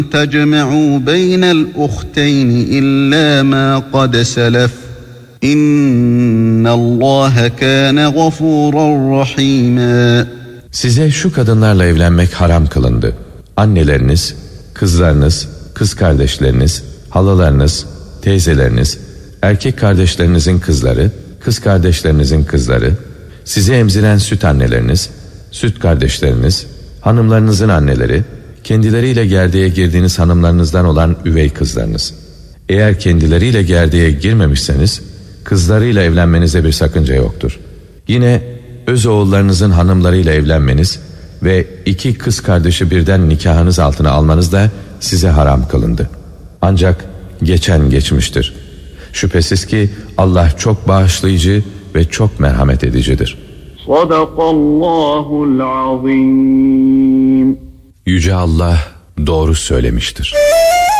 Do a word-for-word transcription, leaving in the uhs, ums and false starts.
تجمعوا بين الأختين إلا ما قد سلف إن الله كان غفورا رحيما. Size şu kadınlarla evlenmek haram kılındı. Anneleriniz, kızlarınız, kız kardeşleriniz, halalarınız, teyzeleriniz, erkek kardeşlerinizin kızları, kız kardeşlerinizin kızları, sizi emziren süt anneleriniz, süt kardeşleriniz, hanımlarınızın anneleri, kendileriyle gerdeğe girdiğiniz hanımlarınızdan olan üvey kızlarınız. Eğer kendileriyle gerdeğe girmemişseniz, kızlarıyla evlenmenize bir sakınca yoktur. Yine öz oğullarınızın hanımlarıyla evlenmeniz ve iki kız kardeşi birden nikahınız altına almanız da size haram kılındı. Ancak geçen geçmiştir. Şüphesiz ki Allah çok bağışlayıcı ve çok merhamet edicidir. Sadakallahul azim. Yüce Allah doğru söylemiştir.